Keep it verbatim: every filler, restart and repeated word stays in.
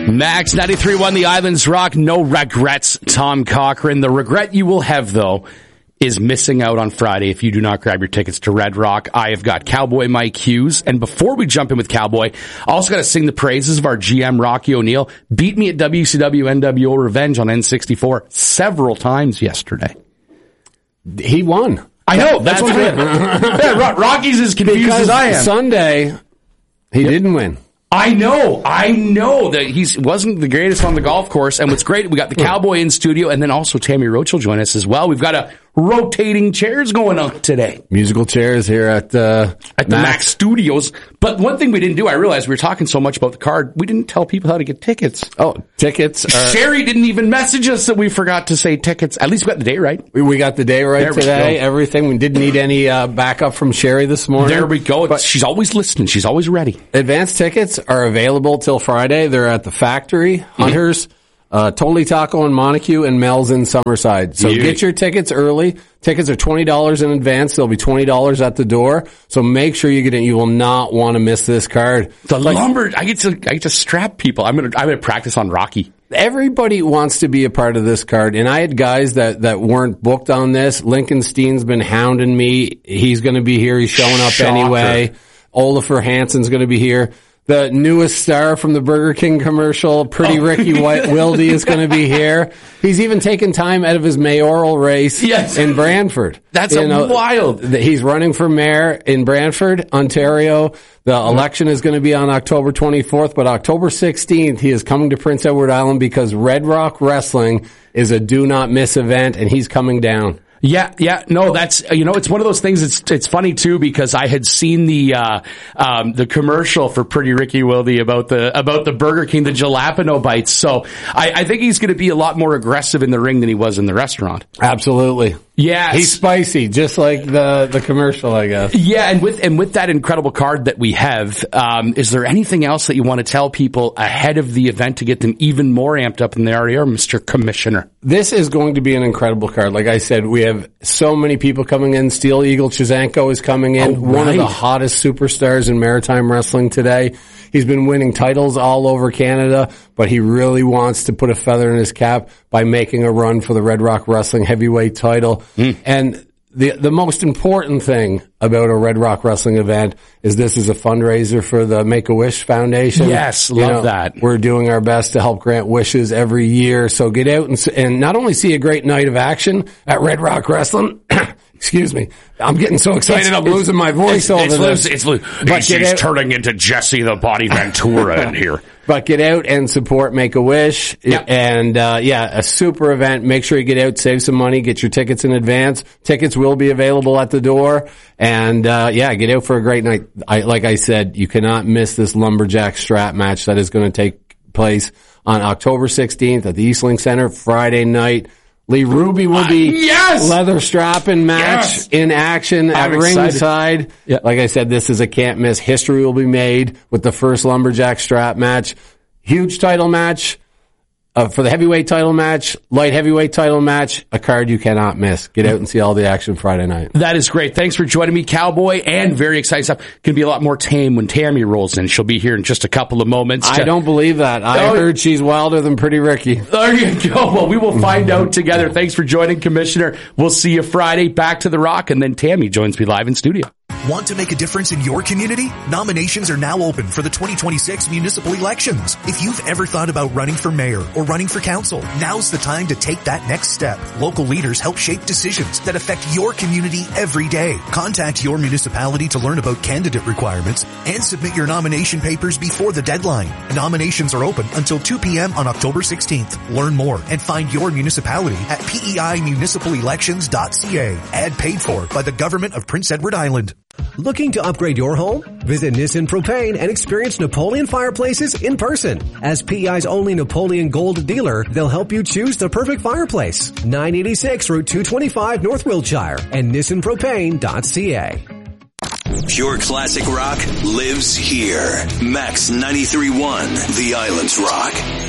Max ninety-three point one, The Islands Rock. No regrets, Tom Cochrane. The regret you will have, though, is missing out on Friday if you do not grab your tickets to Red Rock. I have got Cowboy Mike Hughes. And before we jump in with Cowboy, I also got to sing the praises of our G M, Rocky O'Neill. Beat me at W C W N W O Revenge on N sixty-four several times yesterday. He won. I know. That's, that's what it. Yeah, Rocky's as confused because as I am. Sunday, he yep. didn't win. I know, I know that he wasn't the greatest on the golf course, and what's great, we got the Cowboy in studio, and then also Tammy Roach will join us as well. We've got a rotating chairs going on today. Musical chairs here at uh, at the Max. Max Studios. But one thing we didn't do, I realized we were talking so much about the card, we didn't tell people how to get tickets. Oh, tickets. Are... Sherry didn't even message us that we forgot to say tickets. At least we got the day right. We, we got the day right there today. Everything. We didn't need any uh, backup from Sherry this morning. There we go. But she's always listening. She's always ready. Advance tickets are available till Friday. They're at the Factory, Hunters, Uh, Totally Taco in Montague, and Mel's in Summerside. So yeah. Get your tickets early. Tickets are twenty dollars in advance. They'll be twenty dollars at the door. So make sure you get in. You will not want to miss this card. The like, lumber, I get to, I get to strap people. I'm going to, I'm going to practice on Rocky. Everybody wants to be a part of this card. And I had guys that, that weren't booked on this. Lincoln Steen's been hounding me. He's going to be here. He's showing up Shocker. Anyway. Olafur Hansen's going to be here. The newest star from the Burger King commercial, Pretty oh, Ricky White Wilde, is going to be here. He's even taken time out of his mayoral race yes. in Brantford. That's you know, wild. He's running for mayor in Brantford, Ontario. The election is going to be on October twenty-fourth, but October sixteenth, he is coming to Prince Edward Island because Red Rock Wrestling is a do not miss event, and he's coming down. Yeah, yeah, no, that's, you know, it's one of those things, it's, it's funny too, because I had seen the, uh, um, the commercial for Pretty Ricky Wilde about the, about the Burger King, the jalapeno bites. So I, I think he's going to be a lot more aggressive in the ring than he was in the restaurant. Absolutely. Yeah. He's spicy, just like the, the commercial, I guess. Yeah, and with, and with that incredible card that we have, um, is there anything else that you want to tell people ahead of the event to get them even more amped up than they already are, Mister Commissioner? This is going to be an incredible card. Like I said, we have so many people coming in. Steel Eagle Chizanko is coming in. Oh, right. One of the hottest superstars in maritime wrestling today. He's been winning titles all over Canada, but he really wants to put a feather in his cap by making a run for the Red Rock Wrestling heavyweight title. Mm. And the the most important thing about a Red Rock Wrestling event is this is a fundraiser for the Make-A-Wish Foundation. Yes, love you know, that. We're doing our best to help grant wishes every year. So get out and, and not only see a great night of action at Red Rock Wrestling, excuse me, I'm getting so excited it's, I'm it's, losing my voice it's, over it's this. It's, it's, he's out, turning into Jesse the Body Ventura in here. But get out and support Make-A-Wish. Yep. And, uh, yeah, a super event. Make sure you get out, save some money, get your tickets in advance. Tickets will be available at the door. And, uh, yeah, get out for a great night. I, like I said, you cannot miss this Lumberjack strap match that is going to take place on October sixteenth at the Eastlink Center, Friday night. Lee Ruby will be uh, yes! leather strapping match yes! in action at I'm ringside. Yep. Like I said, this is a can't miss. History will be made with the first Lumberjack strap match. Huge title match. Uh, for the heavyweight title match, light heavyweight title match, a card you cannot miss. Get out and see all the action Friday night. That is great. Thanks for joining me, Cowboy, and very exciting stuff. Going to be a lot more tame when Tammy rolls in. She'll be here in just a couple of moments. I don't believe that. I oh, heard she's wilder than Pretty Ricky. There you go. Well, we will find out together. Thanks for joining, Commissioner. We'll see you Friday. Back to the Rock, and then Tammy joins me live in studio. Want to make a difference in your community? Nominations are now open for the twenty twenty-six municipal elections. If you've ever thought about running for mayor or running for council, now's the time to take that next step. Local leaders help shape decisions that affect your community every day. Contact your municipality to learn about candidate requirements and submit your nomination papers before the deadline. Nominations are open until two p.m. on October sixteenth. Learn more and find your municipality at p e i municipal elections dot c a. Ad paid for by the Government of Prince Edward Island. Looking to upgrade your home? Visit Nissan Propane and experience Napoleon fireplaces in person. As P E I's only Napoleon Gold dealer, they'll help you choose the perfect fireplace. nine eighty-six Route two twenty-five North Wiltshire and nissan propane dot c a. Pure classic rock lives here. Max ninety-three point one, The Islands Rock.